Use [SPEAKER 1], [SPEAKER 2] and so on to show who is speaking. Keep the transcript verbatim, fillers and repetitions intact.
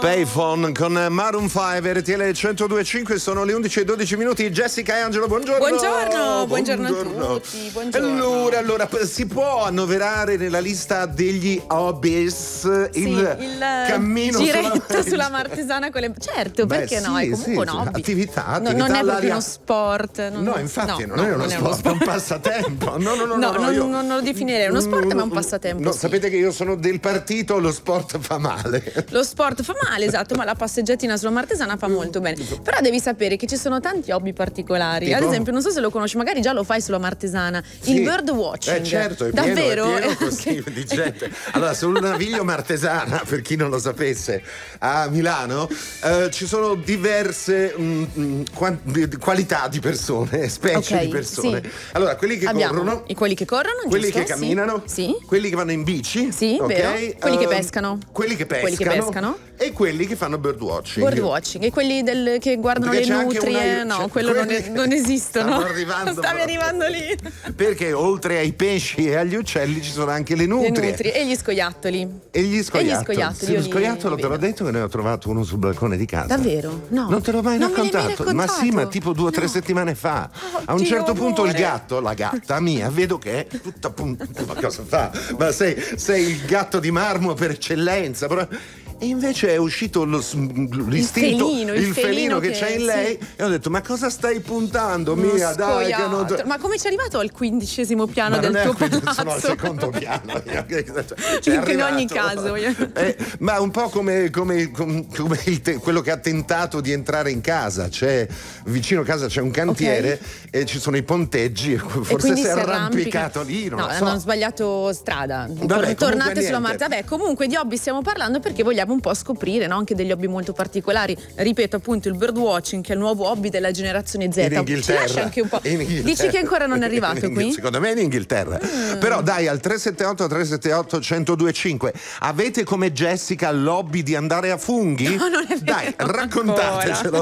[SPEAKER 1] Payphone con Maroon cinque, R T L centodue e cinque, sono le undici e dodici minuti. Jessica e Angelo, buongiorno.
[SPEAKER 2] Buongiorno, buongiorno, buongiorno a tutti. Buongiorno.
[SPEAKER 1] Allora, allora, si può annoverare nella lista degli hobbies
[SPEAKER 2] sì,
[SPEAKER 1] il,
[SPEAKER 2] il
[SPEAKER 1] cammino
[SPEAKER 2] giretto
[SPEAKER 1] sulla,
[SPEAKER 2] sulla Martesana con le... Certo,
[SPEAKER 1] Beh,
[SPEAKER 2] perché
[SPEAKER 1] sì,
[SPEAKER 2] no? È comunque
[SPEAKER 1] sì,
[SPEAKER 2] un hobby.
[SPEAKER 1] Attività, attività
[SPEAKER 2] no, non è proprio
[SPEAKER 1] all'aria...
[SPEAKER 2] uno sport. Non...
[SPEAKER 1] No, infatti
[SPEAKER 2] no,
[SPEAKER 1] non,
[SPEAKER 2] no,
[SPEAKER 1] è uno
[SPEAKER 2] non
[SPEAKER 1] sport,
[SPEAKER 2] è uno sport,
[SPEAKER 1] è un passatempo. No, no, no,
[SPEAKER 2] no,
[SPEAKER 1] no, no
[SPEAKER 2] non,
[SPEAKER 1] io...
[SPEAKER 2] non lo definirei uno sport, ma è un passatempo.
[SPEAKER 1] No,
[SPEAKER 2] sì.
[SPEAKER 1] Sapete che io sono del partito, lo sport fa male.
[SPEAKER 2] Lo sport fa male, esatto, ma la passeggiatina sulla Martesana fa molto bene. Però devi sapere che ci sono tanti hobby particolari.
[SPEAKER 1] Tipo?
[SPEAKER 2] Ad esempio, non so se lo conosci, magari già lo fai sulla Martesana.
[SPEAKER 1] Sì.
[SPEAKER 2] Il bird watching.
[SPEAKER 1] Eh certo, è
[SPEAKER 2] davvero?
[SPEAKER 1] pieno, è pieno così di gente. Allora, sul naviglio Martesana, per chi non lo sapesse, a Milano eh, ci sono diverse mh, mh, qualità di persone, specie
[SPEAKER 2] okay,
[SPEAKER 1] di persone.
[SPEAKER 2] Sì.
[SPEAKER 1] Allora, quelli che
[SPEAKER 2] Abbiamo
[SPEAKER 1] corrono,
[SPEAKER 2] i quelli che corrono,
[SPEAKER 1] quelli
[SPEAKER 2] giusto?
[SPEAKER 1] che camminano,
[SPEAKER 2] sì.
[SPEAKER 1] quelli che vanno in bici,
[SPEAKER 2] sì,
[SPEAKER 1] okay?
[SPEAKER 2] vero. Quelli
[SPEAKER 1] uh,
[SPEAKER 2] che pescano.
[SPEAKER 1] Quelli che pescano.
[SPEAKER 2] Quelli che pescano.
[SPEAKER 1] E quelli che fanno birdwatching.
[SPEAKER 2] Birdwatching, e quelli del, che guardano
[SPEAKER 1] Perché
[SPEAKER 2] le
[SPEAKER 1] c'è anche
[SPEAKER 2] nutrie,
[SPEAKER 1] una-
[SPEAKER 2] no,
[SPEAKER 1] c'è-
[SPEAKER 2] quello non,
[SPEAKER 1] quelli-
[SPEAKER 2] è- non esistono.
[SPEAKER 1] Stavo arrivando,
[SPEAKER 2] Stavi
[SPEAKER 1] però.
[SPEAKER 2] arrivando lì.
[SPEAKER 1] Perché oltre ai pesci e agli uccelli ci sono anche le nutrie.
[SPEAKER 2] Le nutrie e gli scoiattoli.
[SPEAKER 1] E gli scoiattoli.
[SPEAKER 2] E gli scoiattoli,
[SPEAKER 1] Sì,
[SPEAKER 2] io
[SPEAKER 1] lo
[SPEAKER 2] li-
[SPEAKER 1] scoiattolo
[SPEAKER 2] li
[SPEAKER 1] te l'ho
[SPEAKER 2] vedo.
[SPEAKER 1] detto che ne ho trovato uno sul balcone di casa.
[SPEAKER 2] Davvero? No.
[SPEAKER 1] Non te l'ho mai
[SPEAKER 2] Non me l'hai mai
[SPEAKER 1] raccontato. Ma sì, ma tipo due o tre
[SPEAKER 2] No.
[SPEAKER 1] settimane fa.
[SPEAKER 2] Oh,
[SPEAKER 1] A un
[SPEAKER 2] Dio,
[SPEAKER 1] certo punto il
[SPEAKER 2] amore.
[SPEAKER 1] gatto, la gatta mia, vedo che è tutta punta. Ma cosa fa? Ma sei, sei il gatto di marmo per eccellenza. Però... E invece è uscito lo, l'istinto,
[SPEAKER 2] felino, il
[SPEAKER 1] il felino,
[SPEAKER 2] felino
[SPEAKER 1] che,
[SPEAKER 2] che-
[SPEAKER 1] c'è in lei.
[SPEAKER 2] sì.
[SPEAKER 1] E ho detto: ma cosa stai puntando,
[SPEAKER 2] Uno
[SPEAKER 1] mia? Dai, che non...
[SPEAKER 2] scoiattolo. Ma come ci è arrivato al quindicesimo piano
[SPEAKER 1] Ma
[SPEAKER 2] del
[SPEAKER 1] non è
[SPEAKER 2] tuo
[SPEAKER 1] qui,
[SPEAKER 2] palazzo?
[SPEAKER 1] sono al secondo piano. C'è
[SPEAKER 2] In
[SPEAKER 1] arrivato.
[SPEAKER 2] ogni caso.
[SPEAKER 1] Eh, ma un po' come, come, come, come il te- quello che ha tentato di entrare in casa. C'è vicino a casa c'è un cantiere,
[SPEAKER 2] Ok.
[SPEAKER 1] e ci sono i ponteggi.
[SPEAKER 2] E
[SPEAKER 1] Forse
[SPEAKER 2] quindi
[SPEAKER 1] si è
[SPEAKER 2] arrampica.
[SPEAKER 1] arrampicato lì. Non
[SPEAKER 2] no,
[SPEAKER 1] lo so.
[SPEAKER 2] hanno sbagliato strada.
[SPEAKER 1] Vabbè,
[SPEAKER 2] Tor- Tornate
[SPEAKER 1] comunque
[SPEAKER 2] sulla
[SPEAKER 1] niente.
[SPEAKER 2] Marte. Vabbè, comunque di hobby stiamo parlando perché vogliamo un po' scoprire, no? Anche degli hobby molto particolari. Ripeto, appunto, il birdwatching, che è il nuovo hobby della generazione Z.
[SPEAKER 1] In
[SPEAKER 2] Ci
[SPEAKER 1] Inghilterra.
[SPEAKER 2] lascia anche un po'.
[SPEAKER 1] In Inghilterra.
[SPEAKER 2] Dici che ancora non è arrivato
[SPEAKER 1] In-
[SPEAKER 2] qui?
[SPEAKER 1] Secondo me è in Inghilterra.
[SPEAKER 2] Mm.
[SPEAKER 1] Però dai, al tre sette otto tre sette otto uno zero due cinque avete come Jessica l'hobby di andare a funghi?
[SPEAKER 2] No, non è vero.
[SPEAKER 1] Dai, raccontatecelo.